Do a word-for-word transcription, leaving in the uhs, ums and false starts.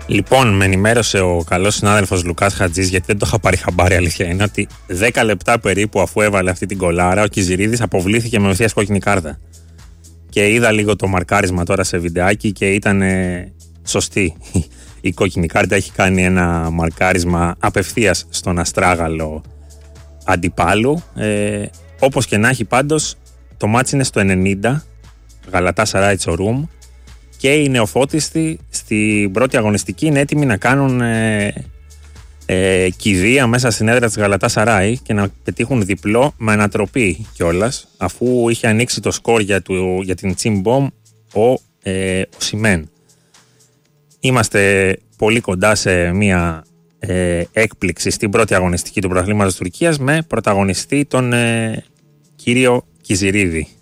Λοιπόν, με ενημέρωσε ο καλός συνάδελφος Λουκάς Χατζής, γιατί δεν το είχα πάρει χαμπάρι, αλήθεια είναι, ότι δέκα λεπτά περίπου αφού έβαλε αυτή την κολάρα, ο Κιζηρίδης αποβλήθηκε με ευθείας κόκκινη κάρτα. Και είδα λίγο το μαρκάρισμα τώρα σε βιντεάκι και ήταν ε, σωστή. Η κόκκινη κάρτα έχει κάνει ένα μαρκάρισμα απευθείας στον αστράγαλο αντιπάλου. Ε, όπως και να έχει, πάντως, το μάτς είναι στο ενενήντα, Γαλατάσαράι Τσορούμ, και οι νεοφώτιστοι στην πρώτη αγωνιστική είναι έτοιμοι να κάνουν ε, ε, κηδεία μέσα στην έδρα της Γαλατάσαράι και να πετύχουν διπλό με ανατροπή κιόλας, αφού είχε ανοίξει το σκορ για, του, για την Τσιμπομ ο, ε, ο Σιμέν. Είμαστε πολύ κοντά σε μια ε, έκπληξη στην πρώτη αγωνιστική του πρωταθλήματος Τουρκίας με πρωταγωνιστή τον ε, κύριο Κιζηρίδη.